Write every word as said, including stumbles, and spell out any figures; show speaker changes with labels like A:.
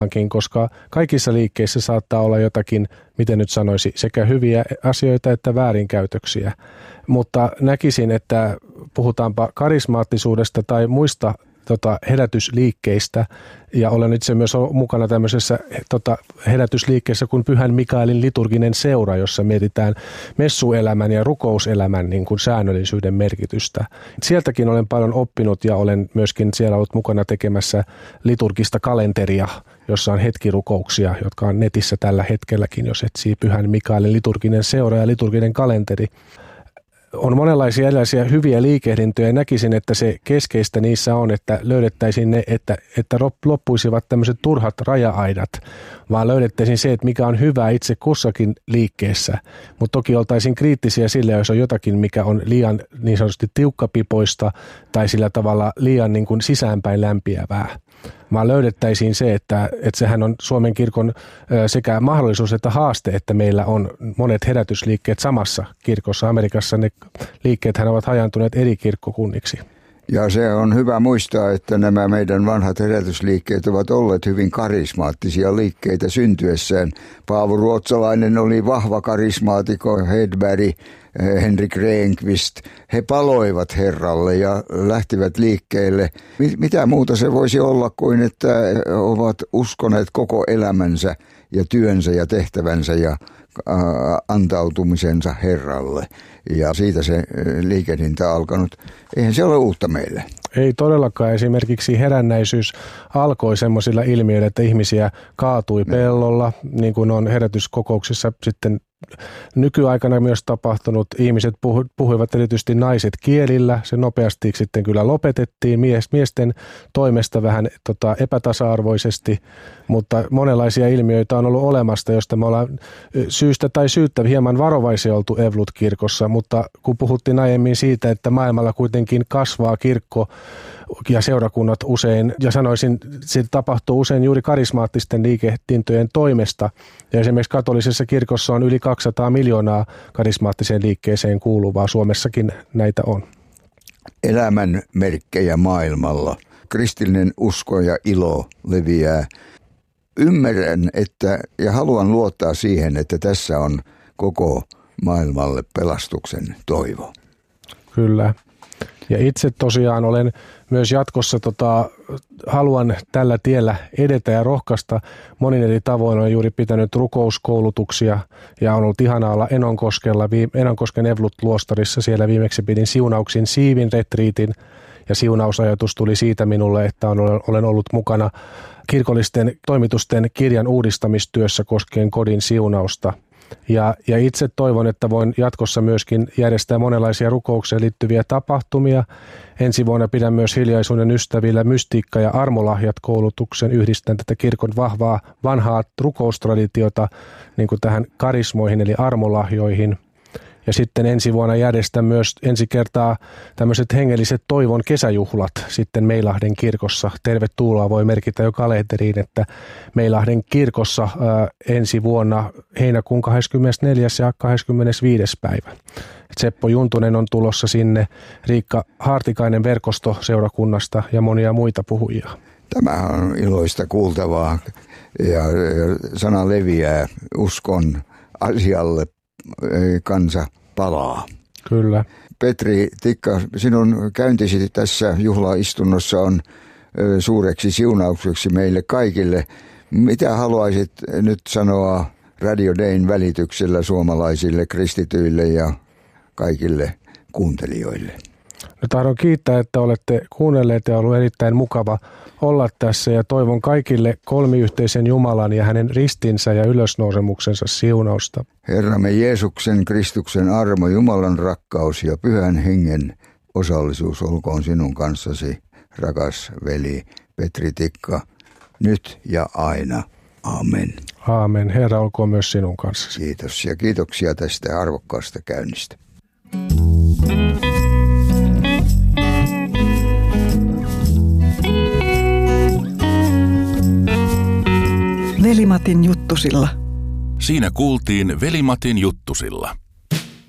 A: koska kaikissa liikkeissä saattaa olla jotakin, miten nyt sanoisi, sekä hyviä asioita että väärinkäytöksiä. Mutta näkisin, että puhutaanpa karismaattisuudesta tai muista tota, herätysliikkeistä, ja olen itse myös mukana tämmöisessä tota, herätysliikkeessä kuin Pyhän Mikaelin liturginen seura, jossa mietitään messuelämän ja rukouselämän niin kuin säännöllisyyden merkitystä. Sieltäkin olen paljon oppinut ja olen myöskin siellä ollut mukana tekemässä liturgista kalenteria, jossa on hetkirukouksia, jotka on netissä tällä hetkelläkin, jos etsii Pyhän Mikaelin liturginen seura ja liturginen kalenteri. On monenlaisia erilaisia hyviä liikehdintöjä ja näkisin, että se keskeistä niissä on, että löydettäisiin ne, että, että loppuisivat tämmöiset turhat raja-aidat, vaan löydettäisiin se, että mikä on hyvää itse kussakin liikkeessä. Mutta toki oltaisiin kriittisiä sille, jos on jotakin, mikä on liian niin sanotusti tiukkapipoista tai sillä tavalla liian niin kuin sisäänpäin lämpiävää. Vaan löydettäisiin se, että, että sehän on Suomen kirkon sekä mahdollisuus että haaste, että meillä on monet herätysliikkeet samassa kirkossa. Amerikassa ne liikkeethän ovat hajaantuneet eri kirkkokunniksi.
B: Ja se on hyvä muistaa, että nämä meidän vanhat herätysliikkeet ovat olleet hyvin karismaattisia liikkeitä syntyessään. Paavo Ruotsalainen oli vahva karismaatikko, Hedberg, Henrik Rehnqvist. He paloivat Herralle ja lähtivät liikkeelle. Mitä muuta se voisi olla kuin, että ovat uskoneet koko elämänsä ja työnsä ja tehtävänsä ja antautumisensa Herralle. Ja siitä se liikehdintä alkanut. Eihän se ole uutta meille.
A: Ei todellakaan. Esimerkiksi herännäisyys alkoi semmoisilla ilmiöillä, että ihmisiä kaatui pellolla, niin kuin on herätyskokouksissa sitten nykyaikana myös tapahtunut. Ihmiset puhu, puhuivat erityisesti naiset kielillä. Se nopeasti sitten kyllä lopetettiin mies, miesten toimesta vähän tota, epätasa-arvoisesti, mutta monenlaisia ilmiöitä on ollut olemasta, josta me ollaan syystä tai syyttä hieman varovaisia oltu Evolut-kirkossa, mutta kun puhuttiin aiemmin siitä, että maailmalla kuitenkin kasvaa kirkko ja seurakunnat usein, ja sanoisin, se tapahtuu usein juuri karismaattisten liikehdintöjen toimesta, ja esimerkiksi katolisessa kirkossa on yli kaksisataa miljoonaa karismaattiseen liikkeeseen kuuluvaa, Suomessakin näitä on.
B: Elämän merkkejä maailmalla, kristillinen usko ja ilo leviää. Ymmärrän, että, ja haluan luottaa siihen, että tässä on koko maailmalle pelastuksen toivo.
A: Kyllä. Ja itse tosiaan olen myös jatkossa, tota, haluan tällä tiellä edetä ja rohkaista. Monin eri tavoin olen juuri pitänyt rukouskoulutuksia ja on ollut ihanaa olla Enonkoskella, Enonkosken Evolut-luostarissa. Siellä viimeksi pidin siunauksin siivin retriitin ja siunausajatus tuli siitä minulle, että olen ollut mukana kirkollisten toimitusten kirjan uudistamistyössä koskien kodin siunausta. Ja, ja itse toivon, että voin jatkossa myöskin järjestää monenlaisia rukoukseen liittyviä tapahtumia. Ensi vuonna pidän myös Hiljaisuuden ystävillä mystiikka- ja armolahjat koulutuksen. Yhdistän tätä kirkon vahvaa vanhaa rukoustraditiota niin kuin tähän karismoihin eli armolahjoihin. Ja sitten ensi vuonna järjestän myös ensi kertaa tämmöiset hengelliset toivon kesäjuhlat sitten Meilahden kirkossa. Tervetuloa voi merkitä jo kalenteriin, että Meilahden kirkossa ää, ensi vuonna heinäkuun kahdeskymmenesneljäs ja kahdeskymmenesviides päivä. Seppo Juntunen on tulossa sinne, Riikka Haartikainen verkostoseurakunnasta ja monia muita puhujia.
B: Tämä on iloista kuultavaa ja sana leviää uskon asialle. Kansa palaa.
A: Kyllä.
B: Petri Tikka, sinun käyntisi tässä juhlaistunnossa on suureksi siunaukseksi meille kaikille. Mitä haluaisit nyt sanoa Radio Dayn välityksellä suomalaisille kristityille ja kaikille kuuntelijoille?
A: No, tahdon kiittää, että olette kuunnelleet ja ollut erittäin mukava olla tässä ja toivon kaikille kolmiyhteisen Jumalan ja hänen ristinsä ja ylösnousemuksensa siunausta.
B: Herramme Jeesuksen Kristuksen armo, Jumalan rakkaus ja Pyhän Hengen osallisuus olkoon sinun kanssasi, rakas veli Petri Tikka, nyt ja aina. Amen.
A: Aamen. Herra olkoon myös sinun kanssasi.
B: Kiitos ja kiitoksia tästä arvokkaasta käynnistä.
C: Veli-Matin juttusilla.
D: Siinä kuultiin Veli-Matin juttusilla.